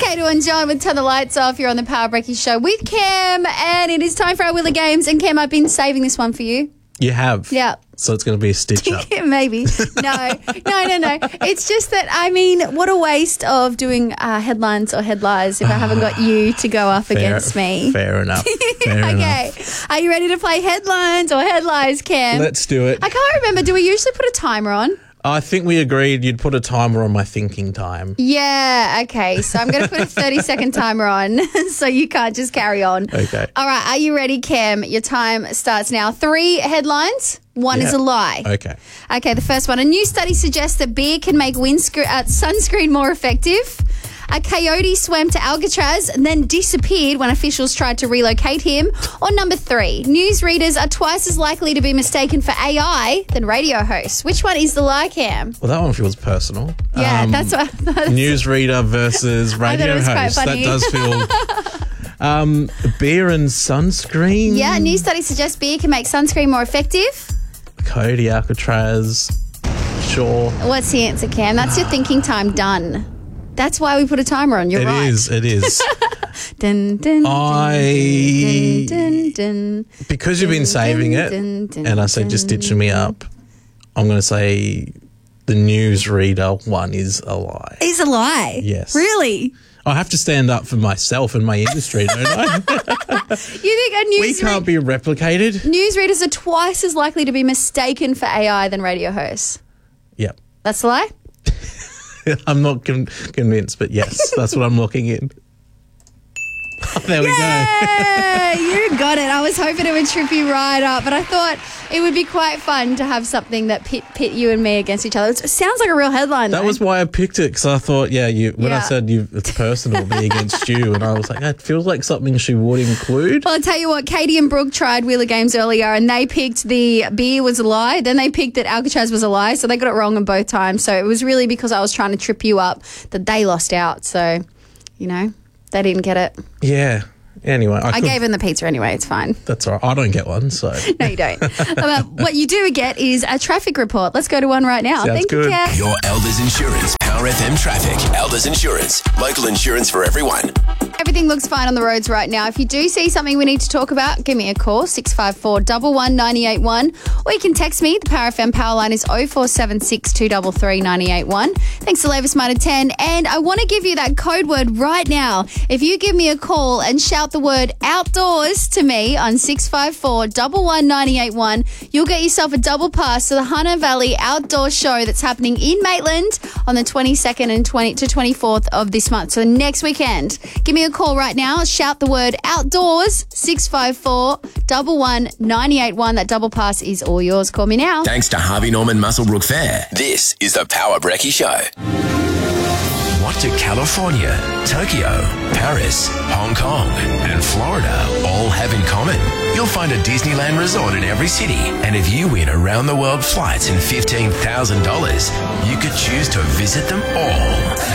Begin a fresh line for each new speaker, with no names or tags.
Kato and John with Turn the Lights Off. You're on the Power Brekkie Show with Cam, and it is time for our Wheel of Games. And Cam, I've been saving this one for you.
You have?
Yeah.
So it's going to be a stitch up.
Maybe. No. It's just that, I mean, what a waste of doing headlines or headlines if I haven't got you to go up against me.
Fair enough.
Okay. Are you ready to play headlines or headlines, Cam?
Let's do it.
I can't remember. Do we usually put a timer on?
I think we agreed you'd put a timer on my thinking time.
Yeah, okay. So I'm going to put a 30-second timer on so you can't just carry on.
Okay.
All right. Are you ready, Cam? Your time starts now. 3 headlines. One is a lie.
Okay.
Okay, the first one. A new study suggests that beer can make sunscreen more effective. A coyote swam to Alcatraz and then disappeared when officials tried to relocate him. Or number 3, newsreaders are twice as likely to be mistaken for AI than radio hosts. Which one is the lie, Cam?
Well, that one feels personal.
Yeah, that's what I thought.
Newsreader versus radio host.
Quite funny.
That does feel... beer and sunscreen?
Yeah, a new study suggests beer can make sunscreen more effective. Coyote,
Alcatraz, sure.
What's the answer, Cam? That's your thinking time done. That's why we put a timer on. You're right.
It is.
Dun, dun, dun, dun, dun,
because you've been saving it, and I said you're stitching me up, I'm going to say the newsreader one is a lie.
It's a lie?
Yes.
Really?
I have to stand up for myself and my industry, don't I?
You think a
We can't be replicated?
Newsreaders are twice as likely to be mistaken for AI than radio hosts.
Yep.
That's a lie?
I'm not convinced, but yes, that's what I'm looking in. There we go.
Yeah, you got it. I was hoping it would trip you right up, but I thought it would be quite fun to have something that pit you and me against each other. It sounds like a real headline,
That
though.
was why I picked it, because I thought, when I said it's personal, me against you, and I was like, that feels like something she would include.
Well, I'll tell you what, Katie and Brooke tried Wheel of Games earlier, and they picked the beer was a lie. Then they picked that Alcatraz was a lie, so they got it wrong on both times. So it was really because I was trying to trip you up that they lost out. So, they didn't get it.
Yeah. Anyway,
I gave them the pizza anyway. It's fine.
That's all right. I don't get one, so.
No, you don't. What you do get is a traffic report. Let's go to one right now.
Sounds
Thank
good.
you, Kat.
Your Elders Insurance, Power FM Traffic. Elders Insurance, local insurance for everyone.
Everything looks fine on the roads right now. If you do see something we need to talk about, give me a call, 654 119 981, or you can text me. The Power FM power line is 0476 233 981. Thanks to Lavis Mitre 10. And I want to give you that code word right now. If you give me a call and shout the word outdoors to me on 654 119 981, you'll get yourself a double pass to the Hunter Valley Outdoor Show that's happening in Maitland on the 22nd and 20 to 24th of this month. So next weekend. Give me a call right now. Shout the word outdoors, 654 119 981. That double pass is all yours. Call me now.
Thanks to Harvey Norman Musselbrook Fair. This is the Power Brekkie Show. What do California, Tokyo, Paris, Hong Kong, and Florida all have in common? You'll find a Disneyland resort in every city. And if you win around-the-world flights and $15,000, you could choose to visit them all.